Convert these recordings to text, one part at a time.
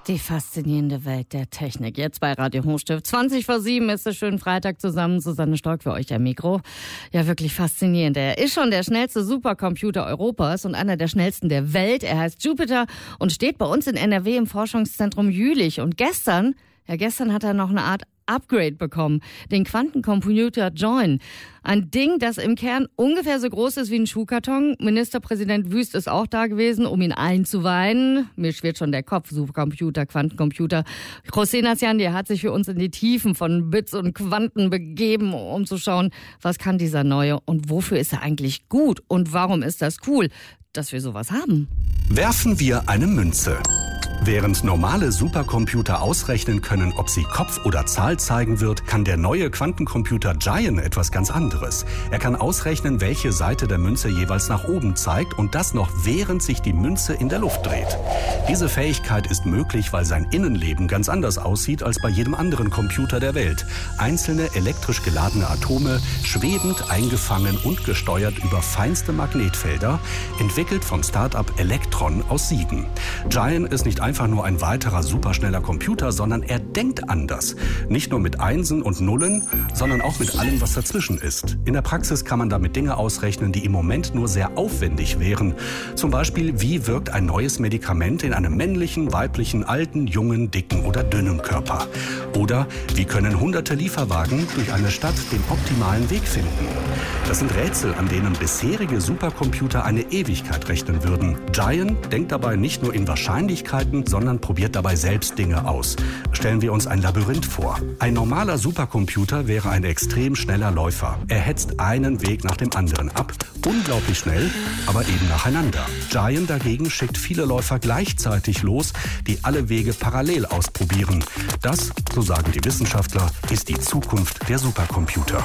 Die faszinierende Welt der Technik. Jetzt bei Radio Hochstift. 7:20 ist es schön Freitag zusammen. Susanne Stork für euch am Mikro. Ja, wirklich faszinierend. Er ist schon der schnellste Supercomputer Europas und einer der schnellsten der Welt. Er heißt Jupiter und steht bei uns in NRW im Forschungszentrum Jülich. Und gestern hat er noch eine Art Upgrade bekommen. Den Quantencomputer Join. Ein Ding, das im Kern ungefähr so groß ist wie ein Schuhkarton. Ministerpräsident Wüst ist auch da gewesen, um ihn einzuweihen. Mir schwirrt schon der Kopf. Supercomputer, Quantencomputer. José Nazian, der hat sich für uns in die Tiefen von Bits und Quanten begeben, um zu schauen, was kann dieser neue und wofür ist er eigentlich gut und warum ist das cool, dass wir sowas haben. Werfen wir eine Münze. Während normale Supercomputer ausrechnen können, ob sie Kopf oder Zahl zeigen wird, kann der neue Quantencomputer Giant etwas ganz anderes. Er kann ausrechnen, welche Seite der Münze jeweils nach oben zeigt und das noch während sich die Münze in der Luft dreht. Diese Fähigkeit ist möglich, weil sein Innenleben ganz anders aussieht als bei jedem anderen Computer der Welt. Einzelne elektrisch geladene Atome, schwebend eingefangen und gesteuert über feinste Magnetfelder, entwickelt vom Start-up Electron aus Siegen. Giant ist nicht einfach nur ein weiterer superschneller Computer, sondern er denkt anders. Nicht nur mit Einsen und Nullen, sondern auch mit allem, was dazwischen ist. In der Praxis kann man damit Dinge ausrechnen, die im Moment nur sehr aufwendig wären. Zum Beispiel, wie wirkt ein neues Medikament in einem männlichen, weiblichen, alten, jungen, dicken oder dünnen Körper? Oder wie können hunderte Lieferwagen durch eine Stadt den optimalen Weg finden? Das sind Rätsel, an denen bisherige Supercomputer eine Ewigkeit rechnen würden. Giant denkt dabei nicht nur in Wahrscheinlichkeiten, sondern probiert dabei selbst Dinge aus. Stellen wir uns ein Labyrinth vor. Ein normaler Supercomputer wäre ein extrem schneller Läufer. Er hetzt einen Weg nach dem anderen ab. Unglaublich schnell, aber eben nacheinander. Giant dagegen schickt viele Läufer gleichzeitig los, die alle Wege parallel ausprobieren. Das, so sagen die Wissenschaftler, ist die Zukunft der Supercomputer.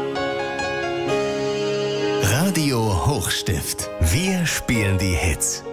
Radio Hochstift. Wir spielen die Hits.